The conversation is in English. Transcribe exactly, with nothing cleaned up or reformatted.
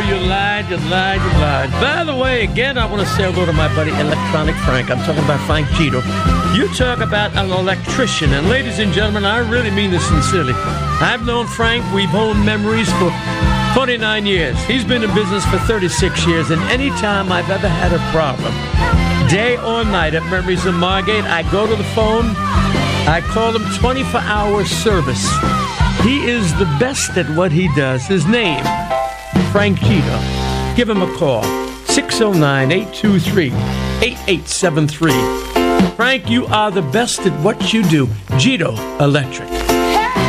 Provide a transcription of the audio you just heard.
you lied, you lied, you lied. By the way, again, I want to say hello to my buddy Electronic Frank. I'm talking about Frank Cheeto. You talk about an electrician, and ladies and gentlemen, I really mean this sincerely. I've known Frank. We've honed memories for forty-nine years. He's been in business for thirty-six years, and any time I've ever had a problem, day or night at Memories in Margate, I go to the phone, I call him twenty-four hour service. He is the best at what he does. His name, Frank Cheeto. Give him a call, six oh nine, eight two three, eight eight seven three. Frank, you are the best at what you do. Cheeto Electric.